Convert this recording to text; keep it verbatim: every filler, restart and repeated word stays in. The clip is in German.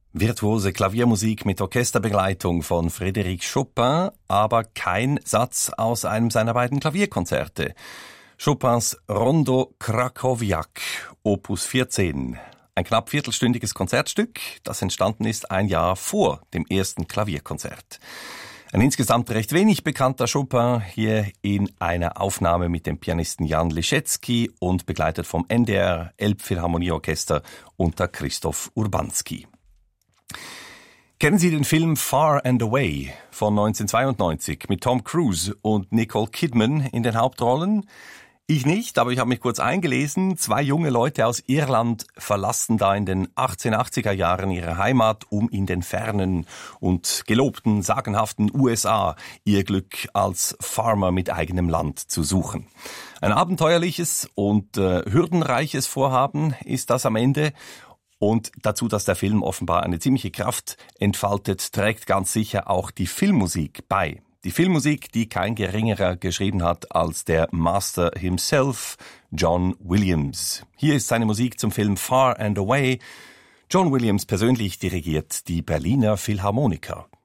Virtuose Klaviermusik mit Orchesterbegleitung von Frédéric Chopin, aber kein Satz aus einem seiner beiden Klavierkonzerte. Chopins Rondo Krakowiak, Opus vierzehn. Ein knapp viertelstündiges Konzertstück, das entstanden ist ein Jahr vor dem ersten Klavierkonzert. Ein insgesamt recht wenig bekannter Chopin, hier in einer Aufnahme mit dem Pianisten Jan Liszewski und begleitet vom N D R Elbphilharmonieorchester unter Christoph Urbanski. Kennen Sie den Film Far and Away von neunzehnhundertzweiundneunzig mit Tom Cruise und Nicole Kidman in den Hauptrollen? Ich nicht, aber ich habe mich kurz eingelesen. Zwei junge Leute aus Irland verlassen da in den achtzehnhundertachtziger Jahren ihre Heimat, um in den fernen und gelobten, sagenhaften U S A ihr Glück als Farmer mit eigenem Land zu suchen. Ein abenteuerliches und äh, hürdenreiches Vorhaben ist das am Ende. Und dazu, dass der Film offenbar eine ziemliche Kraft entfaltet, trägt ganz sicher auch die Filmmusik bei. Die Filmmusik, die kein geringerer geschrieben hat als der Master himself, John Williams. Hier ist seine Musik zum Film Far and Away. John Williams persönlich dirigiert die Berliner Philharmoniker.